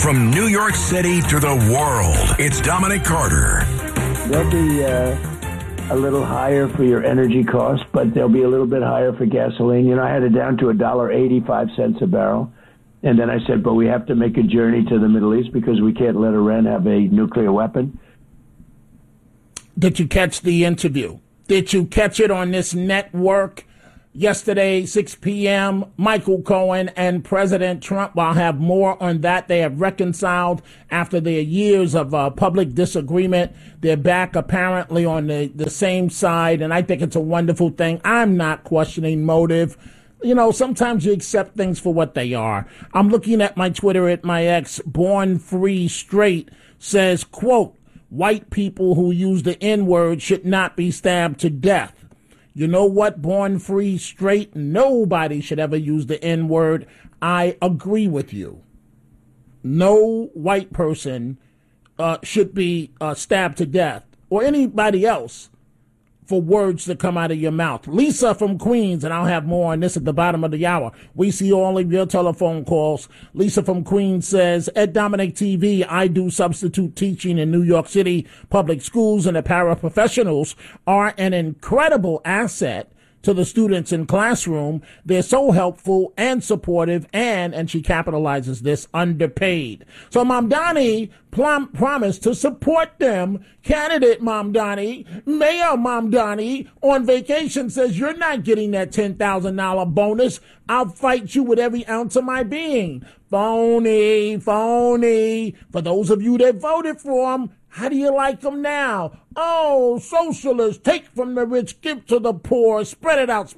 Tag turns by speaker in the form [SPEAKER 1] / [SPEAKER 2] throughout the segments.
[SPEAKER 1] From New York City to the world, it's Dominic Carter.
[SPEAKER 2] They'll be a little higher for your energy cost, but they'll be a little bit higher for gasoline. You know, I had it down to $1.85 a barrel. And then I said, but we have to make a journey to the Middle East because we can't let Iran have a nuclear weapon.
[SPEAKER 3] Did you catch the interview? Did you catch it on this network? Yesterday, 6 p.m., Michael Cohen and President Trump, I'll have more on that. They have reconciled after their years of public disagreement. They're back apparently on the same side, and I think it's a wonderful thing. I'm not questioning motive. You know, sometimes you accept things for what they are. I'm looking at my Twitter at my ex, Born Free Straight, says, quote, white people who use the N-word should not be stabbed to death. You know what, Born Free Straight? Nobody should ever use the N-word. I agree with you. No white person should be stabbed to death, or anybody else, for words that come out of your mouth. Lisa from Queens, and I'll have more on this at the bottom of the hour. We see all of your telephone calls. Lisa from Queens says, at Dominic TV, I do substitute teaching in New York City public schools, and the paraprofessionals are an incredible asset to the students in classroom. They're so helpful and supportive and she capitalizes this, underpaid. So Mamdani promised to support them. Candidate Mamdani, Mayor Mamdani, on vacation says, you're not getting that $10,000 bonus. I'll fight you with every ounce of my being. Phony. For those of you that voted for him, how do you like them now? Oh, socialists, take from the rich, give to the poor, spread it out.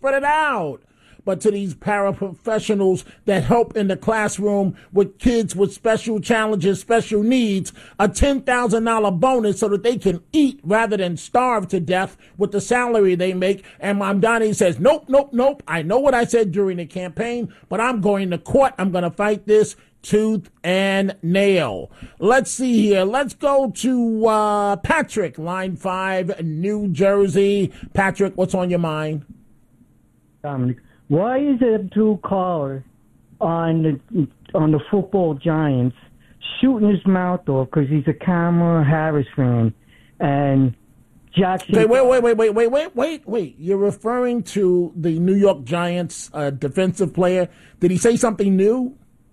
[SPEAKER 3] But to these paraprofessionals that help in the classroom with kids with special challenges, special needs, a $10,000 bonus so that they can eat rather than starve to death with the salary they make. And Mamdani says, nope. I know what I said during the campaign, but I'm going to court. I'm going to fight this tooth and nail. Let's see here. Let's go to Patrick, line 5, New Jersey. Patrick, what's on your mind?
[SPEAKER 4] Dominic, why is Abdul Carter on the football Giants shooting his mouth off because he's a Kamala Harris fan? And Jackson.
[SPEAKER 3] Okay, wait. You're referring to the New York Giants defensive player. Did he say something new?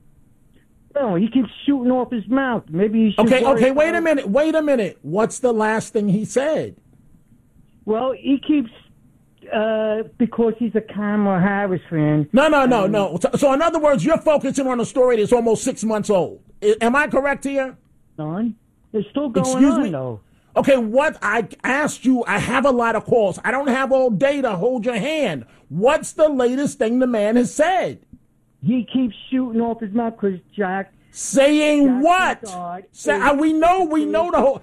[SPEAKER 4] No, he keeps shooting off his mouth. Maybe he should.
[SPEAKER 3] Okay, wait a minute. What's the last thing he said?
[SPEAKER 4] Well, he keeps, because he's a Kamala Harris fan.
[SPEAKER 3] No. So in other words, you're focusing on a story that's almost 6 months old. Am I correct here?
[SPEAKER 4] No, it's still going on, though.
[SPEAKER 3] Okay, what I asked you, I have a lot of calls. I don't have all day to hold your hand. What's the latest thing the man has said?
[SPEAKER 4] He keeps shooting off his mouth because Jack.
[SPEAKER 3] Saying what? We know the whole.